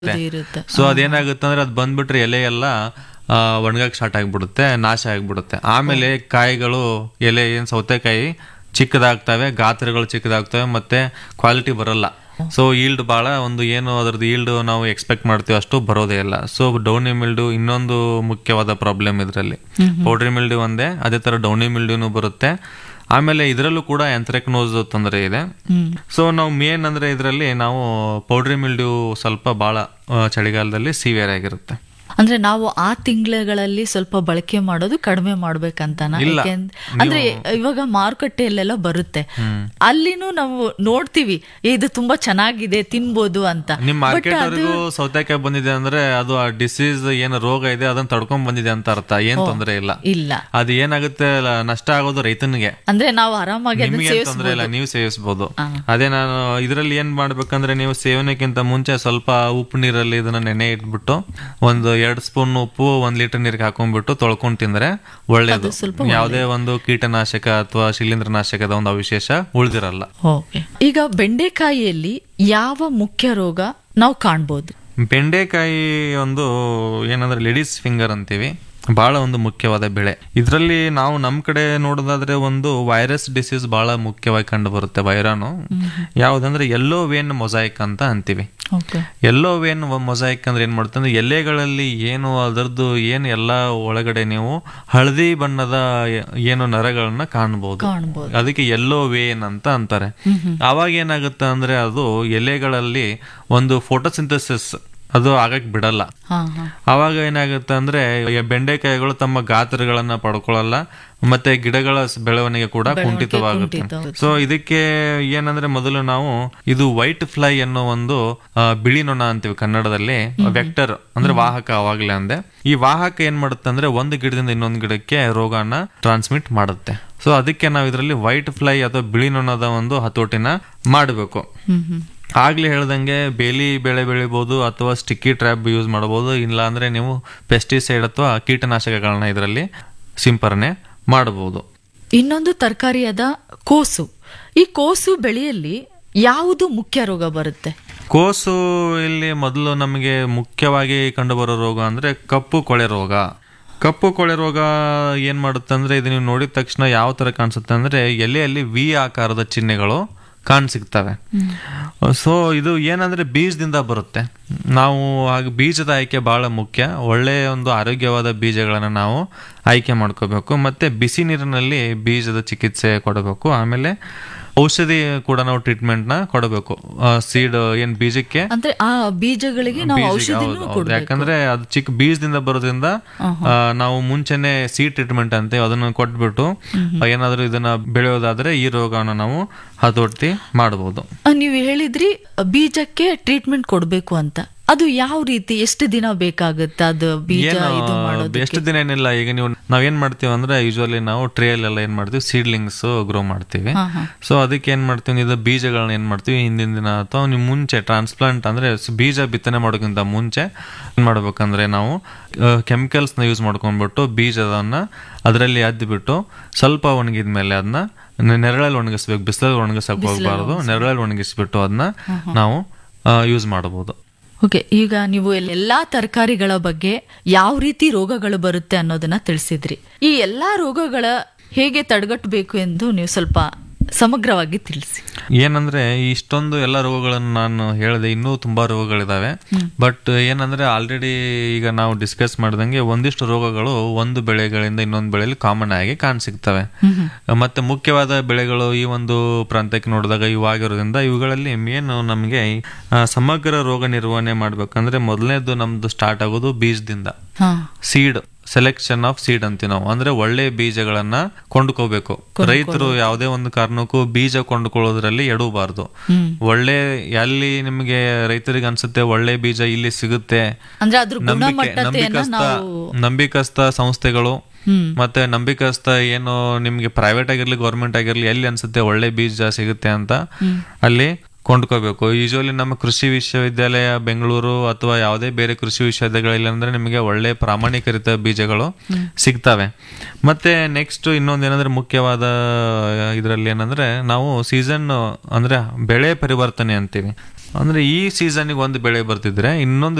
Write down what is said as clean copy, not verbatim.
ಇರುತ್ತೆ. ಸೊ ಅದೇನಾಗುತ್ತೆ ಅಂದ್ರೆ ಅದು ಬಂದ್ಬಿಟ್ರೆ ಎಲೆ ಎಲ್ಲ ಒಣಗಕ್ಕೆ ಸ್ಟಾರ್ಟ್ ಆಗ್ಬಿಡುತ್ತೆ, ನಾಶ ಆಗ್ಬಿಡುತ್ತೆ. ಆಮೇಲೆ ಕಾಯಿಗಳು, ಎಲೆ ಏನ್ ಸೌತೆಕಾಯಿ ಚಿಕ್ಕದಾಗ್ತವೆ, ಗಾತ್ರಗಳು ಚಿಕ್ಕದಾಗ್ತವೆ, ಮತ್ತೆ ಕ್ವಾಲಿಟಿ ಬರಲ್ಲ. ಸೊ ಈಲ್ಡ್ ಬಹಳ ಏನು ಅದ್ರದ್ದು ಈಲ್ಡ್ ನಾವು ಎಕ್ಸ್ಪೆಕ್ಟ್ ಮಾಡ್ತೀವಿ ಅಷ್ಟು ಬರೋದೇ ಇಲ್ಲ. ಸೊ ಡೌನಿ ಮಿಲ್ಡ್ಯೂ ಇನ್ನೊಂದು ಮುಖ್ಯವಾದ ಪ್ರಾಬ್ಲಮ್ ಇದರಲ್ಲಿ. ಪೌಡ್ರಿ ಮಿಲ್ಡ್ಯೂ ಒಂದೇ, ಅದೇ ತರ ಡೌನಿ ಮಿಲ್ಡ್ಯೂನು ಬರುತ್ತೆ. ಆಮೇಲೆ ಇದರಲ್ಲೂ ಕೂಡ ಆಂಥ್ರಾಕ್ನೋಸ್ ತೊಂದರೆ ಇದೆ. ಸೊ ನಾವು ಮೇನ್ ಅಂದ್ರೆ ಇದರಲ್ಲಿ ನಾವು ಪೌಡ್ರಿ ಮಿಲ್ಡ್ಯೂ ಸ್ವಲ್ಪ ಬಹಳ ಚಳಿಗಾಲದಲ್ಲಿ ಸಿವಿಯರ್ ಆಗಿರುತ್ತೆ. ಅಂದ್ರೆ ನಾವು ಆ ತಿಂಗಳಲ್ಲಿ ಸ್ವಲ್ಪ ಬಳಕೆ ಮಾಡೋದು ಕಡಿಮೆ ಮಾಡ್ಬೇಕಂತಾನ? ಅಂದ್ರೆ ಇವಾಗ ಮಾರುಕಟ್ಟೆಯಲ್ಲೆಲ್ಲ ಬರುತ್ತೆ, ಅಲ್ಲಿನೂ ನಾವು ನೋಡ್ತೀವಿ ಇದು ತುಂಬಾ ಚೆನ್ನಾಗಿದೆ ತಿನ್ಬೋದು ಅಂತ. ನಿಮ್ ಮಾರ್ಕೆಟ್ ಸೌತೆಕಾಯಿ ಬಂದಿದೆ ಅಂದ್ರೆ ಅದು ಆ ಡಿಸೀಸ್ ಏನು ರೋಗ ಇದೆ ಅದನ್ನ ತಡ್ಕೊಂಡ್ ಬಂದಿದೆ ಅಂತ ಅರ್ಥ. ಏನ್ ತೊಂದರೆ ಇಲ್ಲ. ಅದು ಏನಾಗುತ್ತೆ, ನಷ್ಟ ಆಗೋದು ರೈತನಿಗೆ. ಅಂದ್ರೆ ನಾವು ಆರಾಮಾಗಿ ತೊಂದರೆ ಇಲ್ಲ, ನೀವು ಸೇವಿಸಬಹುದು. ಅದೇ ನಾನು ಇದರಲ್ಲಿ ಏನ್ ಮಾಡ್ಬೇಕಂದ್ರೆ, ನೀವು ಸೇವನೆಗಿಂತ ಮುಂಚೆ ಸ್ವಲ್ಪ ಉಪ್ಪು ನೀರಲ್ಲಿ ಇದನ್ನ ನೆನೆ ಇಟ್ಬಿಟ್ಟು ಒಂದು 2 ಸ್ಪೂನ್ ಉಪ್ಪು 1 ಲೀಟರ್ ನೀರಿಗೆ ಹಾಕೊಂಡ್ಬಿಟ್ಟು ತೊಳ್ಕೊಂಡ್ ತಿಂದ್ರೆ ಒಳ್ಳೇದು. ಯಾವುದೇ ಒಂದು ಕೀಟನಾಶಕ ಅಥವಾ ಶಿಲೀಂಧ್ರನಾಶಕದ ಒಂದು ಅವಶೇಷ ಉಳಿದಿರಲ್ಲ. ಈಗ ಬೆಂಡೆಕಾಯಿಯಲ್ಲಿ ಯಾವ ಮುಖ್ಯ ರೋಗ ನಾವು ಕಾಣ್ಬೋದು? ಬೆಂಡೆಕಾಯಿ ಒಂದು ಏನಂದ್ರೆ ಲೇಡೀಸ್ ಫಿಂಗರ್ ಅಂತೀವಿ, ಬಹಳ ಒಂದು ಮುಖ್ಯವಾದ ಬೆಳೆ. ಇದರಲ್ಲಿ ನಾವು ನಮ್ ಕಡೆ ನೋಡೋದಾದ್ರೆ ಒಂದು ವೈರಸ್ ಡಿಸೀಸ್ ಬಹಳ ಮುಖ್ಯವಾಗಿ ಕಂಡು ಬರುತ್ತೆ. ವೈರಾಣು ಯಾವ್ದಂದ್ರೆ ಯೆಲ್ಲೋ ವೇನ್ ಮೊಸಾಯಿಕ್ ಅಂತ ಅಂತೀವಿ. ಯೆಲ್ಲೋ ವೇನ್ ಮೊಸಾಯಿಕ್ ಅಂದ್ರೆ ಏನ್ ಮಾಡುತ್ತೆ ಅಂದ್ರೆ, ಎಲೆಗಳಲ್ಲಿ ಏನು ಅದರದ್ದು ಏನು ಎಲ್ಲಾ ಒಳಗಡೆ ನೀವು ಹಳದಿ ಬಣ್ಣದ ಏನು ನರಗಳನ್ನ ಕಾಣಬಹುದು. ಅದಕ್ಕೆ ಯೆಲ್ಲೋ ವೇನ್ ಅಂತ ಅಂತಾರೆ. ಅವಾಗ ಏನಾಗುತ್ತೆ ಅಂದ್ರೆ, ಅದು ಎಲೆಗಳಲ್ಲಿ ಒಂದು ಫೋಟೋಸಿಂಥಸಿಸ್ ಅದು ಆಗಕ್ ಬಿಡಲ್ಲ. ಅವಾಗ ಏನಾಗುತ್ತೆ ಅಂದ್ರೆ, ಬೆಂಡೆಕಾಯಿಗಳು ತಮ್ಮ ಗಾತ್ರಗಳನ್ನ ಪಡ್ಕೊಳ್ಳಲ್ಲ, ಮತ್ತೆ ಗಿಡಗಳ ಬೆಳವಣಿಗೆ ಕೂಡ ಕುಂಠಿತವಾಗುತ್ತೆ. ಸೊ ಇದಕ್ಕೆ ಏನಂದ್ರೆ, ಮೊದಲು ನಾವು ಇದು ವೈಟ್ ಫ್ಲೈ ಅನ್ನೋ ಒಂದು ಬಿಳಿ ನೊಣ ಅಂತೀವಿ ಕನ್ನಡದಲ್ಲಿ, ವೆಕ್ಟರ್ ಅಂದ್ರೆ ವಾಹಕ. ಅವಾಗ್ಲೇ ಅಂದೆ, ಈ ವಾಹಕ ಏನ್ ಮಾಡುತ್ತೆ ಅಂದ್ರೆ, ಒಂದು ಗಿಡದಿಂದ ಇನ್ನೊಂದು ಗಿಡಕ್ಕೆ ರೋಗನ ಟ್ರಾನ್ಸ್ಮಿಟ್ ಮಾಡುತ್ತೆ. ಸೊ ಅದಕ್ಕೆ ನಾವು ಇದರಲ್ಲಿ ವೈಟ್ ಫ್ಲೈ ಅಥವಾ ಬಿಳಿ ನೊಣದ ಒಂದು ಹತೋಟಿನ ಮಾಡಬೇಕು. ಆಗ್ಲೇ ಹೇಳ್ದಂಗೆ ಬೇಲಿ ಬೆಳೆ ಬೆಳಿಬಹುದು ಅಥವಾ ಸ್ಟಿಕ್ಕಿ ಟ್ರ್ಯಾಪ್ ಯೂಸ್ ಮಾಡಬಹುದು. ಇಲ್ಲ ಅಂದ್ರೆ ನೀವು ಪೆಸ್ಟಿಸೈಡ್ ಅಥವಾ ಕೀಟನಾಶಕಗಳನ್ನ ಇದರಲ್ಲಿ ಸಿಂಪರಣೆ ಮಾಡಬಹುದು. ಇನ್ನೊಂದು ತರಕಾರಿಯಾದ ಕೋಸು. ಈ ಕೋಸು ಬೆಳೆಯಲ್ಲಿ ಯಾವುದು ಮುಖ್ಯ ರೋಗ ಬರುತ್ತೆ? ಕೋಸು ಇಲ್ಲಿ ಮೊದಲು ನಮಗೆ ಮುಖ್ಯವಾಗಿ ಕಂಡುಬರೋ ರೋಗ ಅಂದ್ರೆ ಕಪ್ಪು ಕೊಳೆ ರೋಗ. ಕಪ್ಪು ಕೊಳೆ ರೋಗ ಏನ್ ಮಾಡುತ್ತೆ ಅಂದ್ರೆ, ಇದು ನೀವು ನೋಡಿದ ತಕ್ಷಣ ಯಾವ ತರ ಕಾಣಿಸುತ್ತೆ ಅಂದ್ರೆ, ಎಲೆಯಲ್ಲಿ ವಿ ಆಕಾರದ ಚಿಹ್ನೆಗಳು ಕಾಣಸಿಗ್ತವೆ. ಸೊ ಇದು ಏನಂದ್ರೆ ಬೀಜದಿಂದ ಬರುತ್ತೆ. ನಾವು ಬೀಜದ ಆಯ್ಕೆ ಬಹಳ ಮುಖ್ಯ. ಒಳ್ಳೆಯ ಒಂದು ಆರೋಗ್ಯವಾದ ಬೀಜಗಳನ್ನ ನಾವು ಆಯ್ಕೆ ಮಾಡ್ಕೋಬೇಕು. ಮತ್ತೆ ಬಿಸಿ ನೀರಿನಲ್ಲಿ ಬೀಜದ ಚಿಕಿತ್ಸೆ ಕೊಡಬೇಕು. ಆಮೇಲೆ ಔಷಧಿ ಕೂಡ ನಾವು ಟ್ರೀಟ್ಮೆಂಟ್ ನ ಕೊಡಬೇಕು. ಸೀಡ್ ಏನ್ ಬೀಜಕ್ಕೆ ಅಂದ್ರೆ ಆ ಬೀಜಗಳಿಗೆ ನಾವು ಔಷಧಿನೂ ಕೊಡಬೇಕು. ಯಾಕಂದ್ರೆ ಅದು ಚಿಕ್ಕ ಬೀಜದಿಂದ ಬರೋದ್ರಿಂದ ನಾವು ಮುಂಚೆನೆ ಸೀಡ್ ಟ್ರೀಟ್ಮೆಂಟ್ ಅಂತ ಅದನ್ನ ಕೊಟ್ಬಿಟ್ಟು ಏನಾದ್ರೂ ಇದನ್ನ ಬೆಳೆಯೋದಾದ್ರೆ ಈ ರೋಗನ ನಾವು ಹತೋಟಿ ಮಾಡಬಹುದು. ನೀವು ಹೇಳಿದ್ರಿ ಬೀಜಕ್ಕೆ ಟ್ರೀಟ್ಮೆಂಟ್ ಕೊಡ್ಬೇಕು ಅಂತ. ಅದು ಯಾವ ರೀತಿ, ಎಷ್ಟು ದಿನ ಬೇಕಾಗುತ್ತೆ ಅದು ಬೀಜ ಇದು ಮಾಡೋದು? ಎಷ್ಟು ದಿನ ಏನಿಲ್ಲ. ಈಗ ನೀವು ನಾವೇನ್ ಮಾಡ್ತೀವಿ ಅಂದ್ರೆ, ಯೂಶುವಲಿ ನಾವು ಟ್ರೇಲ್ ಎಲ್ಲ ಏನ್ ಮಾಡ್ತೀವಿ, ಸೀಡ್ಲಿಂಗ್ಸ್ ಗ್ರೋ ಮಾಡ್ತೀವಿ. ಸೊ ಅದಕ್ಕೆ ಏನ್ ಮಾಡ್ತೀವಿ, ಇದು ಬೀಜಗಳನ್ನ ಏನ್ ಮಾಡ್ತೀವಿ, ಹಿಂದಿನ ದಿನ ಅಥವಾ ನೀವು ಮುಂಚೆ ಟ್ರಾನ್ಸ್ಪ್ಲಾಂಟ್ ಅಂದ್ರೆ ಬೀಜ ಬಿತ್ತನೆ ಮಾಡೋಕ್ಕಿಂತ ಮುಂಚೆ ಏನ್ ಮಾಡ್ಬೇಕಂದ್ರೆ, ನಾವು ಕೆಮಿಕಲ್ಸ್ ನ ಯೂಸ್ ಮಾಡ್ಕೊಂಡ್ಬಿಟ್ಟು ಬೀಜದನ್ನ ಅದರಲ್ಲಿ ಅದ್ಬಿಟ್ಟು ಸ್ವಲ್ಪ ಒಣಗಿದ್ಮೇಲೆ ಅದನ್ನ ನೆರಳಲ್ಲಿ ಒಣಗಿಸ್ಬೇಕು. ಬಿಸಿಲಲ್ಲಿ ಒಣಗಿಸಕ್ ಹೋಗ್ಬಾರ್ದು, ನೆರಳಲ್ಲಿ ಒಣಗಿಸ್ಬಿಟ್ಟು ಅದನ್ನ ನಾವು ಯೂಸ್ ಮಾಡಬಹುದು. ಓಕೆ, ಈಗ ನೀವು ಎಲ್ಲಾ ತರಕಾರಿಗಳ ಬಗ್ಗೆ ಯಾವ ರೀತಿ ರೋಗಗಳು ಬರುತ್ತೆ ಅನ್ನೋದನ್ನ ತಿಳಿಸಿದ್ರಿ. ಈ ಎಲ್ಲಾ ರೋಗಗಳ ಹೇಗೆ ತಡೆಗಟ್ಟಬೇಕು ಎಂದು ನೀವು ಸ್ವಲ್ಪ ಸಮಗ್ರವಾಗಿ ತಿಳಿಸಿ. ಏನಂದ್ರೆ, ಇಷ್ಟೊಂದು ಎಲ್ಲ ರೋಗಗಳನ್ನು ನಾನು ಹೇಳಿದೆ, ಇನ್ನೂ ತುಂಬಾ ರೋಗಗಳಿದಾವೆ. ಬಟ್ ಏನಂದ್ರೆ, ಆಲ್ರೆಡಿ ಈಗ ನಾವು ಡಿಸ್ಕಸ್ ಮಾಡ್ದಂಗೆ ಒಂದಿಷ್ಟು ರೋಗಗಳು ಒಂದು ಬೆಳೆಗಳಿಂದ ಇನ್ನೊಂದು ಬೆಳೆಯಲ್ಲಿ ಕಾಮನ್ ಆಗಿ ಕಾಣಸಿಗ್ತವೆ. ಮತ್ತೆ ಮುಖ್ಯವಾದ ಬೆಳೆಗಳು ಈ ಒಂದು ಪ್ರಾಂತ್ಯಕ್ಕೆ ನೋಡಿದಾಗ ಇವಾಗಿರೋದ್ರಿಂದ ಇವುಗಳಲ್ಲಿ ಮೇನ್ ನಮಗೆ ಸಮಗ್ರ ರೋಗ ನಿರ್ವಹಣೆ ಮಾಡ್ಬೇಕಂದ್ರೆ, ಮೊದಲನೇದು ನಮ್ದು ಸ್ಟಾರ್ಟ್ ಆಗೋದು ಬೀಜದಿಂದ. ಸೀಡ್ ಸೆಲೆಕ್ಷನ್ ಆಫ್ ಸೀಡ್ ಅಂತೀವಿ ನಾವು. ಅಂದ್ರೆ ಒಳ್ಳೆ ಬೀಜಗಳನ್ನ ಕೊಂಡ್ಕೋಬೇಕು. ರೈತರು ಯಾವುದೇ ಒಂದು ಕಾರಣಕ್ಕೂ ಬೀಜ ಕೊಂಡ್ಕೊಳ್ಳೋದ್ರಲ್ಲಿ ಎಡಬಾರ್ದು. ಒಳ್ಳೆ ಎಲ್ಲಿ ನಿಮ್ಗೆ ರೈತರಿಗೆ ಅನ್ಸುತ್ತೆ ಒಳ್ಳೆ ಬೀಜ ಇಲ್ಲಿ ಸಿಗುತ್ತೆ, ನಂಬಿಕಸ್ಥ ಸಂಸ್ಥೆಗಳು ಮತ್ತೆ ನಂಬಿಕಸ್ಥ ಏನು ನಿಮ್ಗೆ ಪ್ರೈವೇಟ್ ಆಗಿರ್ಲಿ ಗೌರ್ಮೆಂಟ್ ಆಗಿರ್ಲಿ ಎಲ್ಲಿ ಅನ್ಸುತ್ತೆ ಒಳ್ಳೆ ಬೀಜ ಸಿಗುತ್ತೆ ಅಂತ ಅಲ್ಲಿ ಕೊಂಡ್ಕೋಬೇಕು. ಯೂಶುವಲಿ ನಮ್ಮ ಕೃಷಿ ವಿಶ್ವವಿದ್ಯಾಲಯ ಬೆಂಗಳೂರು ಅಥವಾ ಯಾವುದೇ ಬೇರೆ ಕೃಷಿ ವಿಶ್ವವಿದ್ಯಾಲಯ ಅಂದ್ರೆ ನಿಮಗೆ ಒಳ್ಳೆ ಪ್ರಾಮಾಣಿಕರಿತ ಬೀಜಗಳು ಸಿಗ್ತವೆ. ಮತ್ತೆ ನೆಕ್ಸ್ಟ್ ಇನ್ನೊಂದು ಏನಂದ್ರೆ ಮುಖ್ಯವಾದ ಇದರಲ್ಲಿ ಏನಂದ್ರೆ ನಾವು ಸೀಸನ್ ಅಂದ್ರೆ ಬೆಳೆ ಪರಿವರ್ತನೆ ಅಂತೀವಿ. ಅಂದ್ರೆ ಈ ಸೀಸನ್ಗೆ ಒಂದು ಬೆಳೆ ಬರ್ತಿದ್ರೆ ಇನ್ನೊಂದು